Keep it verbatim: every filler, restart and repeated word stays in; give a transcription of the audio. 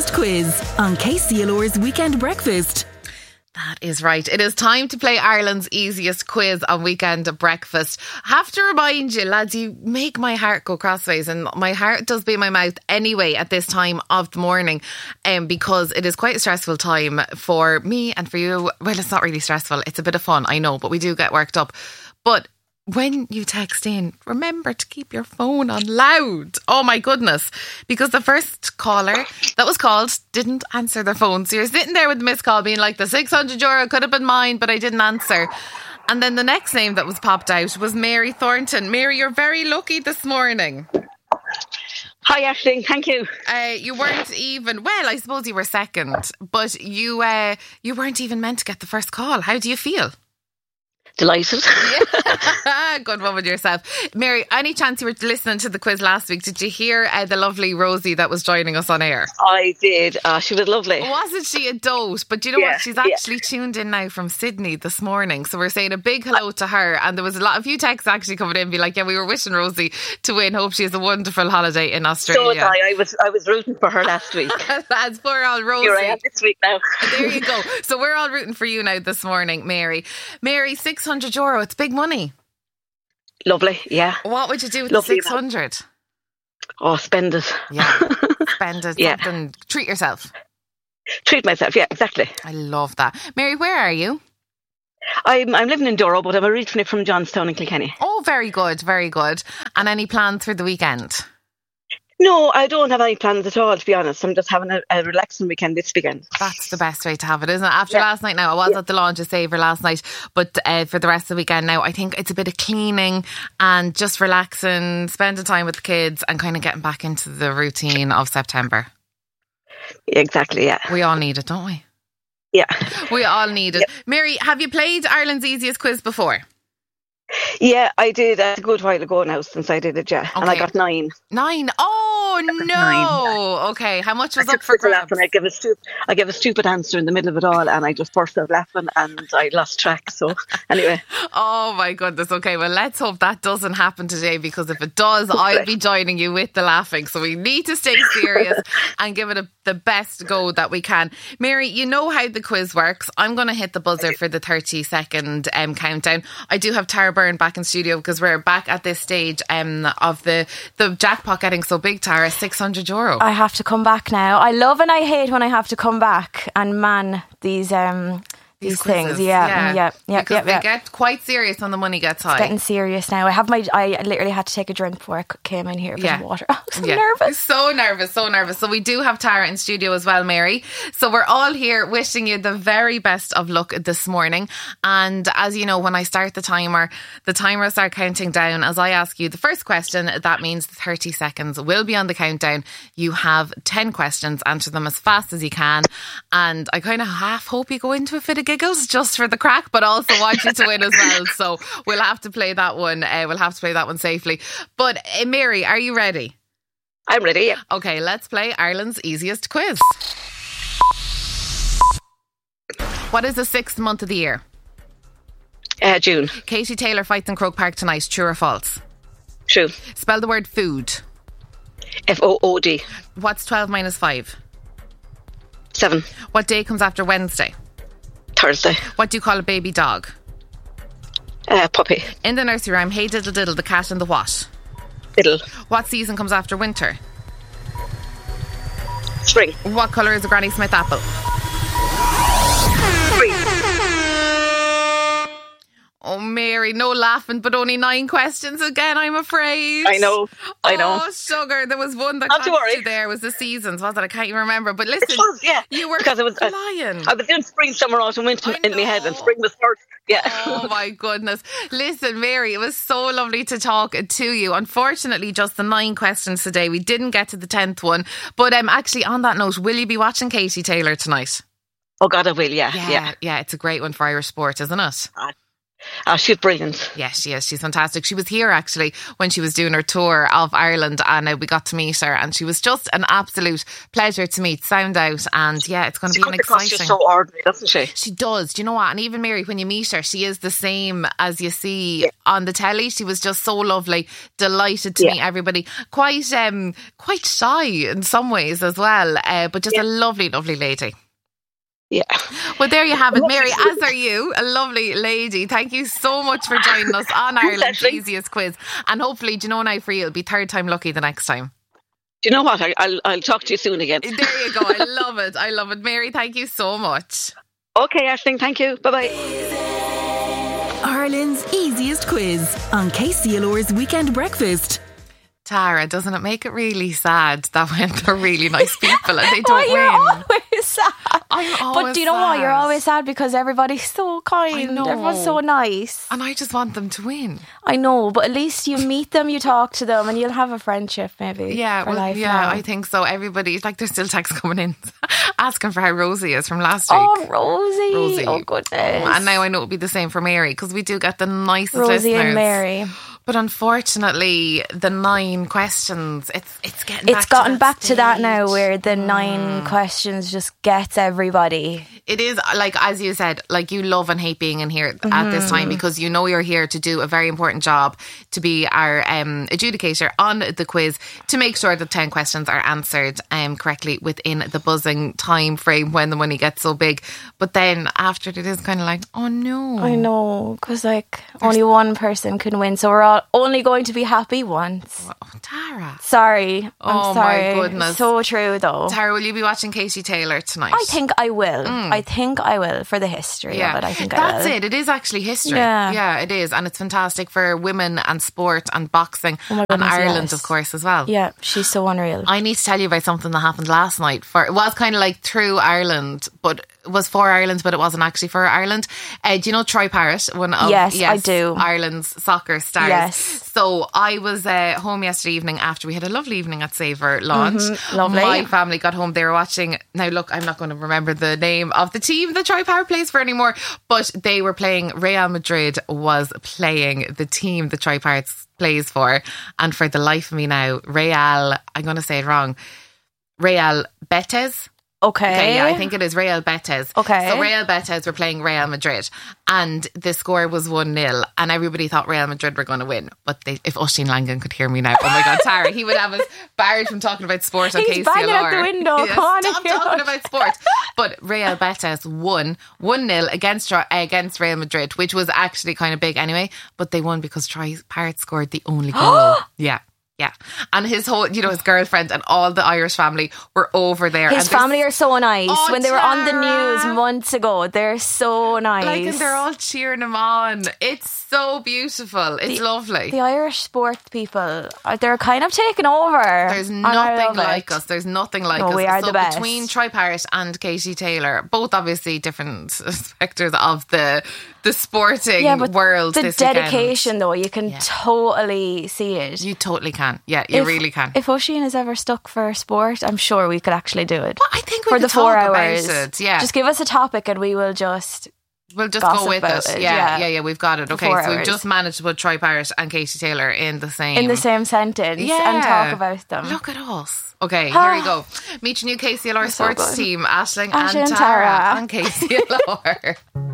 Easiest Quiz on K C L R's Weekend Breakfast. That is right. It is time to play Ireland's easiest quiz on Weekend Breakfast. I have to remind you, lads, you make my heart go crossways, and my heart does beat my mouth anyway at this time of the morning, um, because it is quite a stressful time for me and for you. Well, it's not really stressful. It's a bit of fun, I know, but we do get worked up. But when you text in, remember to keep your phone on loud. Oh my goodness. Because the first caller that was called didn't answer their phone. So you're sitting there with the missed call being like, the six hundred euro could have been mine, but I didn't answer. And then the next name that was popped out was Mary Thornton. Mary, you're very lucky this morning. Hi, Aisling. Thank you. Uh, you weren't even, well, I suppose you were second, but you uh, you weren't even meant to get the first call. How do you feel? Delighted. Yeah. Good one with yourself. Mary, any chance you were listening to the quiz last week? Did you hear uh, the lovely Rosie that was joining us on air? I did. Uh, she was lovely. Wasn't she a dote? But do you know Yeah, what? She's actually yeah. tuned in now from Sydney this morning. So we're saying a big hello to her. And there was a lot, a few texts actually coming in, be like, yeah, we were wishing Rosie to win. Hope she has a wonderful holiday in Australia. So did I. I was, I was rooting for her last week. Lads, poor old Rosie. Here I am this week now. There you go. So we're all rooting for you now this morning, Mary. Mary, six hundred euro. It's big money. Lovely, yeah. What would you do with Lovely, the six hundred? Oh, spend it. Yeah, spend it. Yeah. Something. Treat yourself. Treat myself, yeah, exactly. I love that. Mary, where are you? I'm I'm living in Douro, but I'm originally from Johnstown in Kilkenny. Oh, very good, very good. And any plans for the weekend? No, I don't have any plans at all, to be honest. I'm just having a, a relaxing weekend this weekend. That's the best way to have it, isn't it? After yeah. last night now, I was yeah. at the Launch of Savour last night, but uh, for the rest of the weekend now, I think it's a bit of cleaning and just relaxing, spending time with the kids and kind of getting back into the routine of September. Exactly, yeah. We all need it, don't we? Yeah. We all need it. Yeah. Mary, have you played Ireland's Easiest Quiz before? Yeah, I did a good while ago now since I did it, yeah. Okay. And I got nine. Nine? Oh, no. Nine. Okay, how much was I up for grabs? I gave, a stu- I gave a stupid answer in the middle of it all and I just burst out laughing and I lost track. So, anyway. Oh, my goodness. Okay, well, let's hope that doesn't happen today, because if it does, I'll be joining you with the laughing. So we need to stay serious and give it a, the best go that we can. Mary, you know how the quiz works. I'm going to hit the buzzer for the thirty second um, countdown. I do have Tara Byrne back in studio because we're back at this stage um, of the, the jackpot getting so big, Tara, six hundred euro. I have to come back now. I love and I hate when I have to come back and man these um these, these things. Yeah, yeah, yeah, yeah. Because yeah, they yeah. get quite serious when the money gets high. It's getting serious now. I have my. I literally had to take a drink before I came in here for yeah. some water. I'm so yeah. nervous. So nervous, so nervous. So we do have Tara in studio as well, Mary. So we're all here wishing you the very best of luck this morning. And as you know, when I start the timer, the timer will start counting down. As I ask you the first question, that means thirty seconds will be on the countdown. You have ten questions. Answer them as fast as you can. And I kind of half hope you go into a fit of giggles just for the crack, but also want you to win as well. So we'll have to play that one. Uh, we'll have to play that one safely. But uh, Mary, are you ready? I'm ready, yeah. Okay, let's play Ireland's Easiest Quiz. What is the sixth month of the year? Uh, June. Katie Taylor fights in Croke Park tonight. True or false? True. Spell the word food. F O O D. What's twelve minus five? Seven. What day comes after Wednesday? Thursday. What do you call a baby dog? Uh, puppy. In the nursery rhyme, hey diddle diddle, the cat and the what? Diddle. What season comes after winter? Spring. What colour is a Granny Smith apple? Green. Oh, Mary, no laughing, but only nine questions again, I'm afraid. I know, I know. Oh, sugar, there was one that Not got to worry. you there, was the seasons, was it? I can't even remember, but listen, it was, yeah. you were because it was, flying. Uh, I was doing spring, summer, autumn, winter in my head, and spring was first. Yeah. Oh my goodness. Listen, Mary, it was so lovely to talk to you. Unfortunately, just the nine questions today. We didn't get to the tenth one. But um, actually, on that note, will you be watching Katie Taylor tonight? Oh God, I will, yeah. Yeah, yeah. yeah, it's a great one for Irish sport, isn't it? Uh, Ah, she's brilliant. Yes, she is. She's fantastic. She was here actually when she was doing her tour of Ireland, and uh, we got to meet her, and she was just an absolute pleasure to meet. Sound out, and yeah, it's going to be an exciting. She's so ordinary, doesn't she? She does. Do you know what? And even Mary, when you meet her, she is the same as you see yeah. on the telly. She was just so lovely, delighted to yeah. meet everybody. Quite, um, quite shy in some ways as well, uh, but just yeah. a lovely, lovely lady. Yeah. Well, there you have it, Mary, as are you, a lovely lady. Thank you so much for joining us on Ireland's Easiest Quiz. And hopefully, do you know now for you, it'll be third time lucky the next time. Do you know what? I, I'll, I'll talk to you soon again. There you go. I love it. I love it. Mary, thank you so much. Okay, Aisling, thank you. Bye-bye. Ireland's Easiest Quiz on K C L R's Weekend Breakfast. Tara, doesn't it make it really sad that when they're really nice people and they don't oh, you're win? Always sad. I'm always But do you know sad. what? You're always sad because everybody's so kind. I know. Everyone's so nice. And I just want them to win. I know, but at least you meet them, you talk to them, and you'll have a friendship maybe. Yeah, for well, life yeah, now. I think so. Everybody, like, there's still texts coming in asking for how Rosie is from last week. Oh, Rosie. Rosie. Oh, goodness. And now I know it'll be the same for Mary because we do get the nicest Rosie listeners. and Mary. But unfortunately, the nine questions, it's it's getting It's back gotten to back stage. to that now where the nine mm. questions just gets everybody. It is, like, as you said, like, you love and hate being in here mm. at this time because you know you're here to do a very important job, to be our um, adjudicator on the quiz, to make sure that ten questions are answered um, correctly within the buzzing time frame when the money gets so big. But then after it is kind of like, oh no. I know, because like There's only one person can win, so we're all only going to be happy once. Oh, Tara. Sorry. I'm oh sorry. my goodness. So true though. Tara, will you be watching Katie Taylor tonight? I think I will. Mm. I think I will for the history yeah. of it. I think That's I will. That's it. It is actually history. Yeah. yeah, it is. And it's fantastic for women and sport and boxing oh my and goodness, Ireland, yes. of course, as well. Yeah, she's so unreal. I need to tell you about something that happened last night. For It was kind of like through Ireland, but it was for Ireland, but it wasn't actually for Ireland. Uh, do you know Troy Parrott? One of yes, yes, I do. Ireland's soccer stars. Yes. So I was uh, home yesterday evening after we had a lovely evening at Savour launch. Mm-hmm, lovely. My family got home. They were watching. Now, look, I'm not going to remember the name of the team that Troy Parrott plays for anymore, but they were playing. Real Madrid was playing the team that Troy Parrott plays for, and for the life of me now, Real. I'm going to say it wrong. Real Betis. Okay. Okay, yeah, I think it is Real Betis. Okay. So Real Betis were playing Real Madrid and the score was one nil and everybody thought Real Madrid were going to win. But they, if Oisín Langan could hear me now, oh my God, Tara, he would have us barred from talking about sport on He's K C L R. banging out the window. Yeah, Come on, stop talking about sport. But Real Betis won one nil against, against Real Madrid, which was actually kind of big anyway. But they won because Troy Parrott scored the only goal. Yeah. Yeah. And his whole, you know, his girlfriend and all the Irish family were over there. His and family are so nice. Oh, when they were on the Tara. news months ago, they're so nice. Like, and they're all cheering him on. It's so beautiful. It's the, lovely. The Irish sports people, they're kind of taking over. There's nothing like it. us. There's nothing like no, us. We are so the best. Between Troy Parrott and Katie Taylor, both obviously different spectres of the the sporting yeah, but world. The this dedication, weekend. though, you can yeah. totally see it. You totally can. Yeah, you if, really can. If Oisín is ever stuck for sport, I'm sure we could actually do it. Well, I think we for could the four talk hours. About it. Yeah, just give us a topic and we will just. We'll just Gossip go with it. it. Yeah, Yeah. yeah, yeah. We've got it. Okay, Four so we've hours. just managed to put Troy Parrott and Katie Taylor in the same in the same sentence yeah. and talk about them. Look at us. Okay, here we go. Meet your new K C L R so sports good. team, Aisling Aisling and and Tara Tara. on K C L R.